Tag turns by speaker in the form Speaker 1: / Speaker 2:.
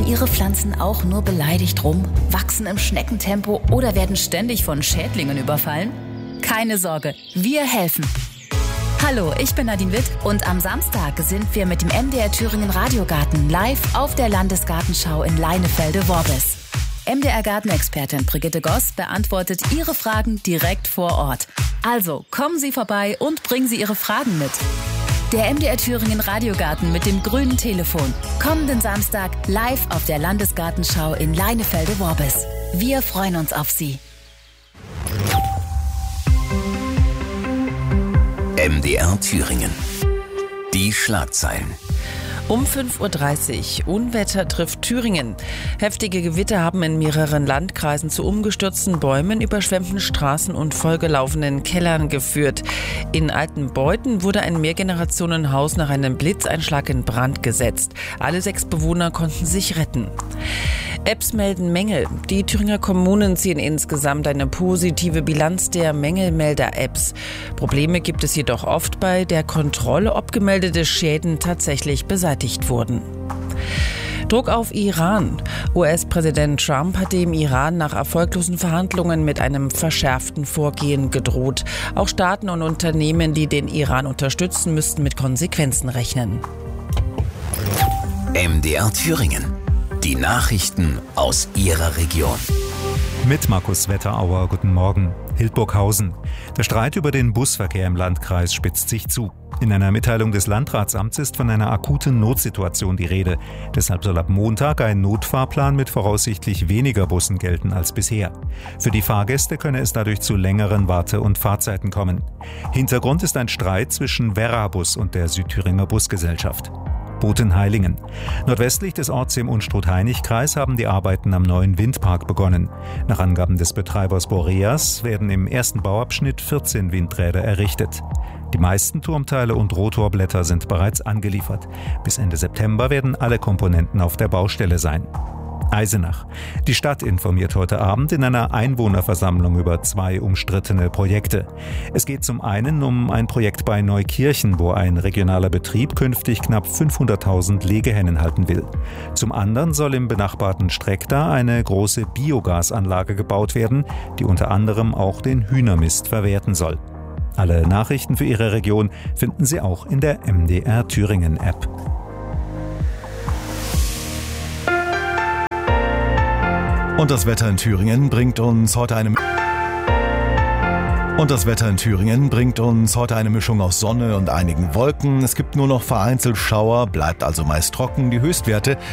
Speaker 1: Ihre Pflanzen auch nur beleidigt rum, wachsen im Schneckentempo oder werden ständig von Schädlingen überfallen? Keine Sorge, wir helfen. Hallo, ich bin Nadine Witt und am Samstag sind wir mit dem MDR Thüringen Radiogarten live auf der Landesgartenschau in Leinefelde-Worbis. MDR-Gartenexpertin Brigitte Goss beantwortet Ihre Fragen direkt vor Ort. Also kommen Sie vorbei und bringen Sie Ihre Fragen mit. Der MDR Thüringen Radiogarten mit dem grünen Telefon. Kommenden Samstag live auf der Landesgartenschau in Leinefelde-Worbis. Wir freuen uns auf Sie.
Speaker 2: MDR Thüringen. Die Schlagzeilen.
Speaker 3: Um 5.30 Uhr. Unwetter trifft Thüringen. Heftige Gewitter haben in mehreren Landkreisen zu umgestürzten Bäumen, überschwemmten Straßen und vollgelaufenen Kellern geführt. In Altenbeuthen wurde ein Mehrgenerationenhaus nach einem Blitzeinschlag in Brand gesetzt. Alle 6 Bewohner konnten sich retten. Apps melden Mängel. Die Thüringer Kommunen ziehen insgesamt eine positive Bilanz der Mängelmelder-Apps. Probleme gibt es jedoch oft bei der Kontrolle, ob gemeldete Schäden tatsächlich beseitigt wurden. Druck auf Iran. US-Präsident Trump hat dem Iran nach erfolglosen Verhandlungen mit einem verschärften Vorgehen gedroht. Auch Staaten und Unternehmen, die den Iran unterstützen, müssten mit Konsequenzen rechnen.
Speaker 2: MDR Thüringen. Die Nachrichten aus Ihrer Region.
Speaker 4: Mit Markus Wetterauer, guten Morgen. Hildburghausen. Der Streit über den Busverkehr im Landkreis spitzt sich zu. In einer Mitteilung des Landratsamts ist von einer akuten Notsituation die Rede. Deshalb soll ab Montag ein Notfahrplan mit voraussichtlich weniger Bussen gelten als bisher. Für die Fahrgäste könne es dadurch zu längeren Warte- und Fahrzeiten kommen. Hintergrund ist ein Streit zwischen Verrabus und der Südthüringer Busgesellschaft. Botenheilingen. Nordwestlich des Orts im Unstrut-Hainich-Kreis haben die Arbeiten am neuen Windpark begonnen. Nach Angaben des Betreibers Boreas werden im ersten Bauabschnitt 14 Windräder errichtet. Die meisten Turmteile und Rotorblätter sind bereits angeliefert. Bis Ende September werden alle Komponenten auf der Baustelle sein. Eisenach. Die Stadt informiert heute Abend in einer Einwohnerversammlung über 2 umstrittene Projekte. Es geht zum einen um ein Projekt bei Neukirchen, wo ein regionaler Betrieb künftig knapp 500.000 Legehennen halten will. Zum anderen soll im benachbarten Streckda eine große Biogasanlage gebaut werden, die unter anderem auch den Hühnermist verwerten soll. Alle Nachrichten für Ihre Region finden Sie auch in der MDR Thüringen App.
Speaker 5: Und das Wetter in Thüringen bringt uns heute eine Mischung aus Sonne und einigen Wolken. Es gibt nur noch vereinzelt Schauer, bleibt also meist trocken. Die Höchstwerte